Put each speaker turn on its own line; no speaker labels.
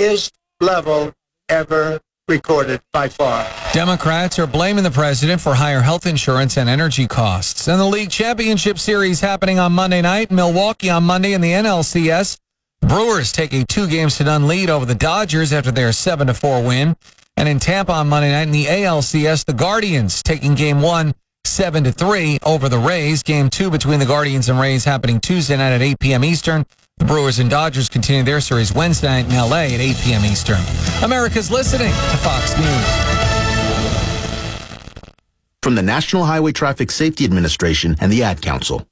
highest level ever recorded by far.
Democrats are blaming the president for higher health insurance and energy costs. And the league championship series happening on Monday night. Milwaukee on Monday in the NLCS. Brewers take a 2-0 lead over the Dodgers after their 7-4 win. And in Tampa on Monday night in the ALCS, the Guardians taking Game 1 7-3 over the Rays. Game 2 between the Guardians and Rays happening Tuesday night at 8 p.m. Eastern. The Brewers and Dodgers continue their series Wednesday night in L.A. at 8 p.m. Eastern. America's listening to Fox News.
From the National Highway Traffic Safety Administration and the Ad Council.